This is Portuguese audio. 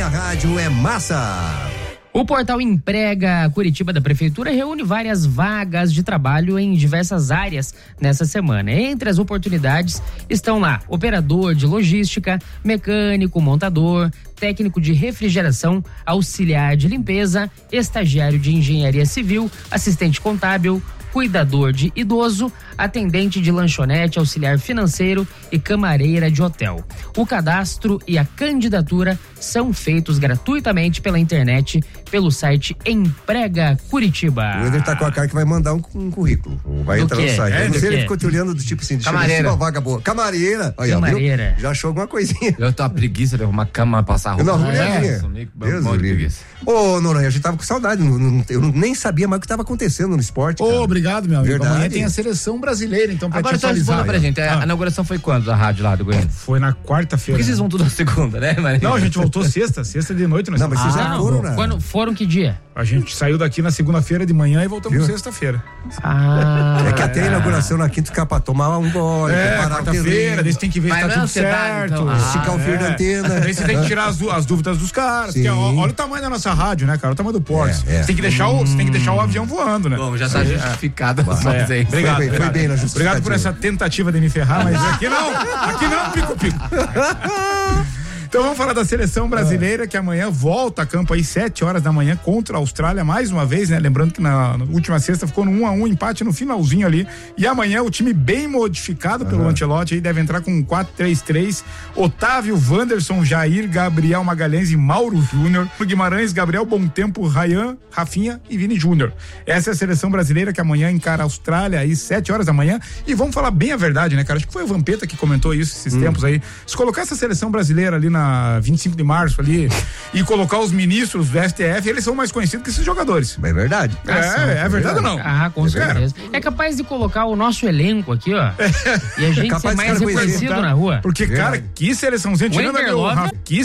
rádio é massa. O portal Emprega Curitiba da Prefeitura reúne várias vagas de trabalho em diversas áreas nessa semana. Entre as oportunidades estão lá operador de logística, mecânico, montador, técnico de refrigeração, auxiliar de limpeza, estagiário de engenharia civil, assistente contábil, cuidador de idoso, atendente de lanchonete, auxiliar financeiro e camareira de hotel. O cadastro e a candidatura são feitos gratuitamente pela internet, pelo site Emprega Curitiba. O Eder tá com a cara que vai mandar um currículo. Vai entrar no site. Eu não sei, ele ficou te olhando do tipo assim, camareira. Uma vaga boa. Camareira. Olha, camareira. Já achou alguma coisinha. Eu tô a preguiça de arrumar cama, passar roupa. Deus do livre. Ô, Noronha, a gente tava com saudade. Eu nem sabia mais o que tava acontecendo no esporte. Obrigado, meu amigo. Verdade. Amanhã tem a seleção brasileira, então, pra agora te atualizar. Agora só responda pra gente, a inauguração foi quando da rádio lá do Goiânia? Foi na quarta-feira. Por que vocês vão tudo na segunda, né, Maria? Não, a gente voltou sexta de noite. Não, mas vocês já foram, né? Quando foram que dia? A gente saiu daqui na segunda-feira de manhã e voltamos sexta-feira. É que até a inauguração na quinta fica pra tomar um gole, quarta-feira, daí você tem que ver se tá tudo certo. Então, esticar o fio da antena. Daí você tem que tirar as dúvidas dos caras. Porque, olha o tamanho da nossa rádio, né, cara? Olha o tamanho do porte. Você tem que deixar o avião voando, né? Bom, já tá justificado. Obrigado. Foi bem na justificativa. Obrigado por essa tentativa de me ferrar, mas aqui não, pico. Então vamos falar da seleção brasileira que amanhã volta a campo aí 7h da manhã contra a Austrália mais uma vez, né? Lembrando que na última sexta ficou no 1-1, empate no finalzinho ali, e amanhã o time bem modificado pelo Ancelotti aí deve entrar com 4-3-3, Otávio, Wanderson, Jair, Gabriel Magalhães e Mauro Júnior, Guimarães, Gabriel Bontempo, Ryan, Rafinha e Vini Júnior. Essa é a seleção brasileira que amanhã encara a Austrália aí 7h da manhã, e vamos falar bem a verdade, né, cara? Acho que foi o Vampeta que comentou isso esses tempos aí. Se colocar essa seleção brasileira ali na 25 de março ali e colocar os ministros do STF, eles são mais conhecidos que esses jogadores. É verdade. É verdade ou não? Com certeza. É capaz de colocar o nosso elenco aqui, ó. E a gente ser mais reconhecido na rua. Porque, cara, que seleçãozinha tirando